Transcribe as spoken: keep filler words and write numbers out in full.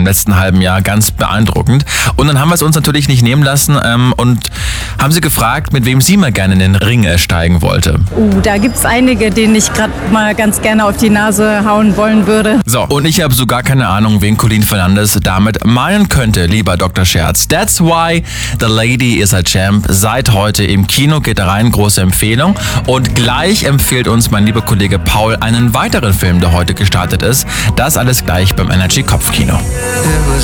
im letzten halben Jahr ganz beeindruckend. Und dann haben wir es uns natürlich nicht nehmen lassen ähm, und haben sie gefragt, mit wem sie mal gerne in den Ring steigen wollte. Uh, da gibt's einige, denen ich gerade mal ganz gerne auf die Nase hauen wollen würde. So, und ich habe so gar keine Ahnung, wen Colleen Fernandes damit meinen könnte, lieber Doktor Scherz. That's why the lady is a champ. Seit heute im Kino, geht da rein, große Empfehlung. Und gleich empfiehlt uns mein lieber Kollege Paul einen weiteren Film, der heute gestartet ist. Das alles gleich beim Energy Kopfkino.